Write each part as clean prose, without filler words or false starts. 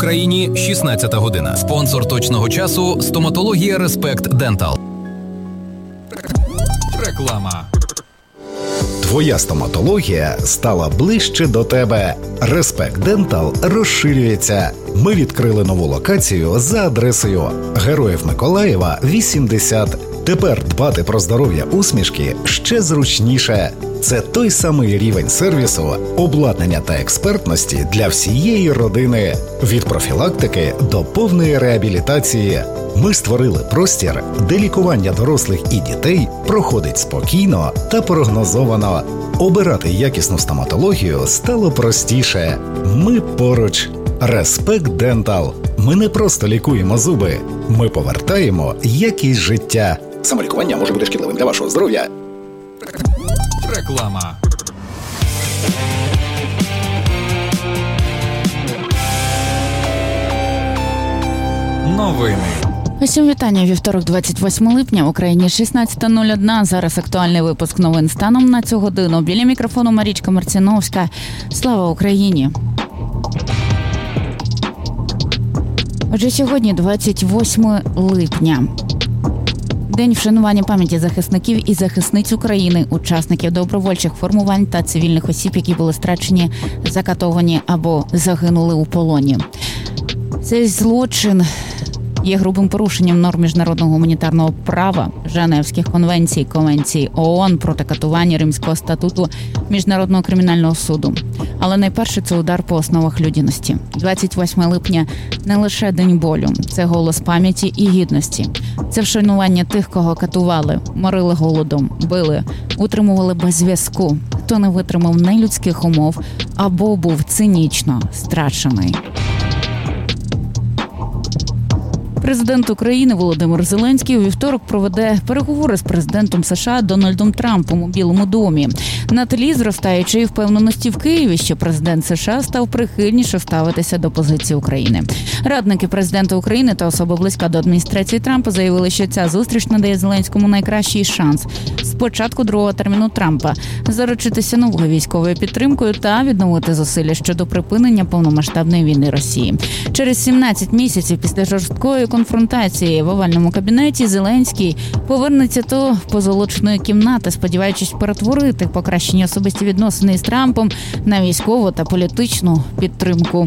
Україні 16 година. Спонсор точного часу – стоматологія Респект Дентал. Реклама. Твоя стоматологія стала ближче до тебе. Респект Дентал розширюється. Ми відкрили нову локацію за адресою Героїв Миколаєва, 80. Тепер дбати про здоров'я усмішки ще зручніше. Це той самий рівень сервісу, обладнання та експертності для всієї родини. Від профілактики до повної реабілітації. Ми створили простір, де лікування дорослих і дітей проходить спокійно та прогнозовано. Обирати якісну стоматологію стало простіше. Ми поруч. Респект Дентал. Ми не просто лікуємо зуби. Ми повертаємо якість життя. Самолікування може бути шкідливим для вашого здоров'я. Реклама. Новини. Усім вітання. Вівторок, 28 липня. В Україні 16:01. Зараз актуальний випуск новин станом на цю годину. Біля мікрофону Марічка Марціновська. Слава Україні! Отже, сьогодні 28 липня. День вшанування пам'яті захисників і захисниць України, учасників добровольчих формувань та цивільних осіб, які були страчені, закатовані або загинули у полоні. Цей злочин є грубим порушенням норм міжнародного гуманітарного права, Женевських конвенцій, Конвенції ООН проти катування, Римського статуту Міжнародного кримінального суду. Але найперше – це удар по основах людяності. 28 липня – не лише день болю, це голос пам'яті і гідності. Це вшанування тих, кого катували, морили голодом, били, утримували без зв'язку, хто не витримав нелюдських умов або був цинічно страчений. Президент України Володимир Зеленський у вівторок проведе переговори з президентом США Дональдом Трампом у Білому домі. На тлі зростаючої впевненості в Києві, що президент США став прихильніше ставитися до позиції України. Радники президента України та особа близька до адміністрації Трампа заявили, що ця зустріч надає Зеленському найкращий шанс з початку другого терміну Трампа заручитися новою військовою підтримкою та відновити зусилля щодо припинення повномасштабної війни Росії. Через 17 місяців після жорсткої конфронтації в овальному кабінеті Зеленський повернеться до позолоченої кімнати, сподіваючись перетворити покращені особисті відносини з Трампом на військову та політичну підтримку.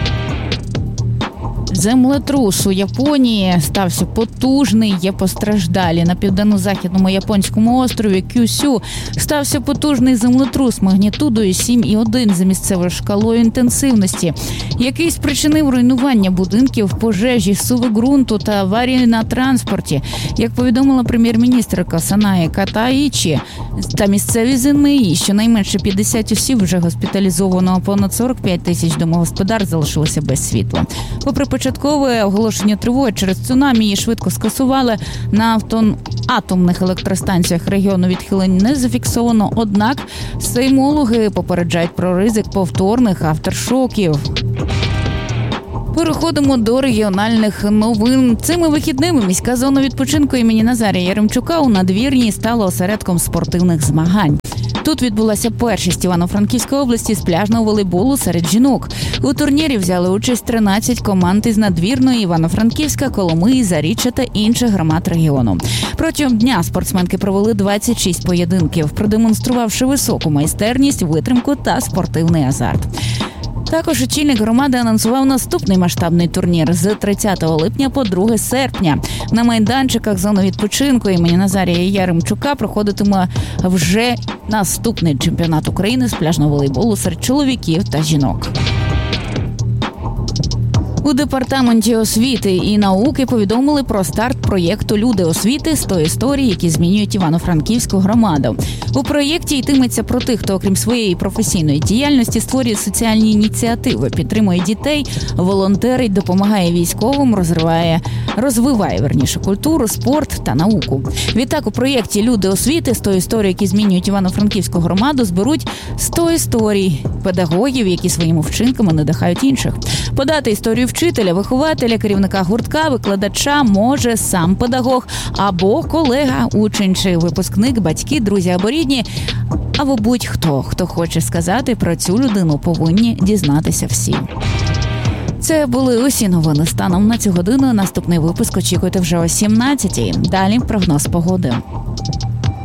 Землетрус у Японії стався потужний, є постраждалі. На південно-західному японському острові Кюсю стався потужний землетрус магнітудою 7,1 за місцевою шкалою інтенсивності, який спричинив руйнування будинків, пожежі, суви ґрунту та аварії на транспорті. Як повідомила прем'єр-міністрка Санаe Катаїчі, та місцеві ЗМІ, щонайменше 50 осіб вже госпіталізовано, а понад 45 тисяч домогосподарств залишилося без світла. Попри початкове оголошення тривоги через цунамі, її швидко скасували. На атомних електростанціях регіону відхилень не зафіксовано, однак сеймологи попереджають про ризик повторних авторшоків. Переходимо до регіональних новин. Цими вихідними міська зона відпочинку імені Назарія Яремчука у Надвірній стала осередком спортивних змагань. Тут відбулася першість Івано-Франківської області з пляжного волейболу серед жінок. У турнірі взяли участь 13 команд із Надвірної, Івано-Франківська, Коломиї, Заріччя та інших громад регіону. Протягом дня спортсменки провели 26 поєдинків, продемонструвавши високу майстерність, витримку та спортивний азарт. Також очільник громади анонсував наступний масштабний турнір з 30 липня по 2 серпня. На майданчиках зони відпочинку імені Назарія Яремчука проходитиме вже наступний чемпіонат України з пляжного волейболу серед чоловіків та жінок. У департаменті освіти і науки повідомили про старт проєкту «Люди освіти» – 100 історій, які змінюють Івано-Франківську громаду. У проєкті йтиметься про тих, хто, окрім своєї професійної діяльності, створює соціальні ініціативи, підтримує дітей, волонтерить, допомагає військовим, розвиває культуру, спорт та науку. Відтак, у проєкті «Люди освіти» – 100 історій, які змінюють Івано-Франківську громаду, зберуть 100 історій педагогів, які своїми вчинками надихають інших. Подати історію вчителя, вихователя, керівника гуртка, викладача може сам педагог або колега, учень чи випускник, батьки, друзі або рідні, або будь-хто, хто хоче сказати про цю людину, повинні дізнатися всі. Це були усі новини станом на цю годину. Наступний випуск очікуйте вже о 17-й. Далі прогноз погоди.